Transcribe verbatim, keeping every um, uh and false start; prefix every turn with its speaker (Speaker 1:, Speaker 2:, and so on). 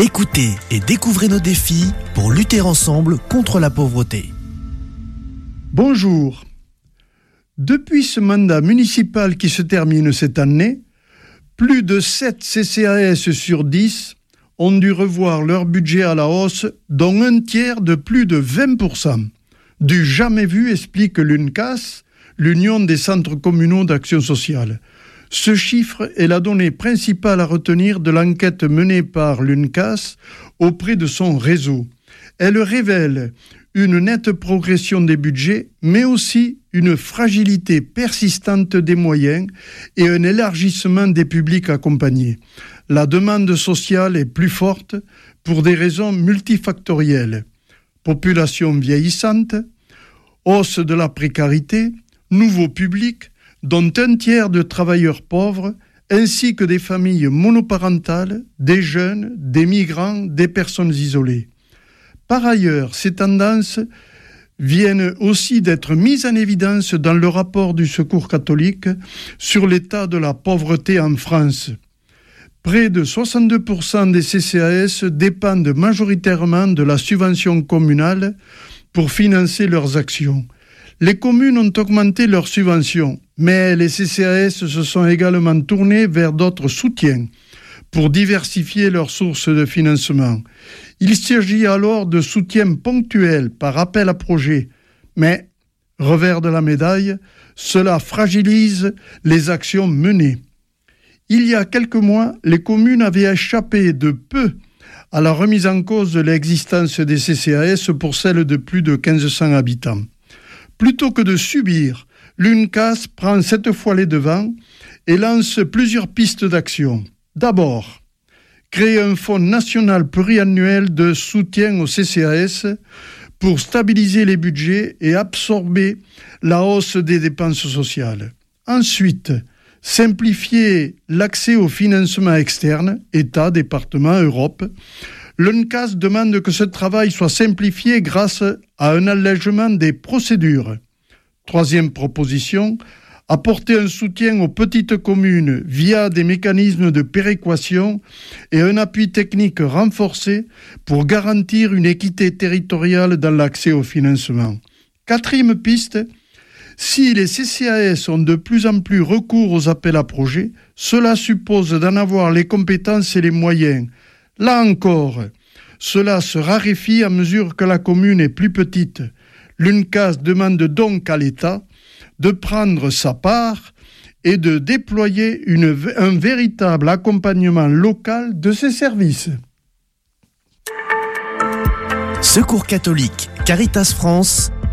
Speaker 1: Écoutez et découvrez nos défis pour lutter ensemble contre la pauvreté.
Speaker 2: Bonjour. Depuis ce mandat municipal qui se termine cette année, plus de sept C C A S sur dix ont dû revoir leur budget à la hausse, dont un tiers de plus de vingt pour cent. Du jamais vu, explique l'U N C A S, l'Union des centres communaux d'action sociale. Ce chiffre est la donnée principale à retenir de l'enquête menée par l'U N C A S auprès de son réseau. Elle révèle une nette progression des budgets, mais aussi une fragilité persistante des moyens et un élargissement des publics accompagnés. La demande sociale est plus forte pour des raisons multifactorielles. Population vieillissante, hausse de la précarité, nouveaux publics, dont un tiers de travailleurs pauvres, ainsi que des familles monoparentales, des jeunes, des migrants, des personnes isolées. Par ailleurs, ces tendances viennent aussi d'être mises en évidence dans le rapport du Secours catholique sur l'état de la pauvreté en France. Près de soixante-deux pour cent des C C A S dépendent majoritairement de la subvention communale pour financer leurs actions. Les communes ont augmenté leurs subventions, mais les C C A S se sont également tournés vers d'autres soutiens pour diversifier leurs sources de financement. Il s'agit alors de soutiens ponctuels par appel à projet, mais, revers de la médaille, cela fragilise les actions menées. Il y a quelques mois, les communes avaient échappé de peu à la remise en cause de l'existence des C C A S pour celles de plus de quinze cents habitants. Plutôt que de subir, l'U N C A S prend cette fois les devants et lance plusieurs pistes d'action. D'abord, créer un fonds national pluriannuel de soutien aux C C A S pour stabiliser les budgets et absorber la hausse des dépenses sociales. Ensuite, simplifier l'accès au financement externe, État, département, Europe. L'U N C A S demande que ce travail soit simplifié grâce à un allègement des procédures. Troisième proposition, apporter un soutien aux petites communes via des mécanismes de péréquation et un appui technique renforcé pour garantir une équité territoriale dans l'accès au financement. Quatrième piste, si les C C A S ont de plus en plus recours aux appels à projets, cela suppose d'en avoir les compétences et les moyens. Là encore, cela se raréfie à mesure que la commune est plus petite. L'U N C A S demande donc à l'État de prendre sa part et de déployer une, un véritable accompagnement local de ces services.
Speaker 1: Secours catholique, Caritas France,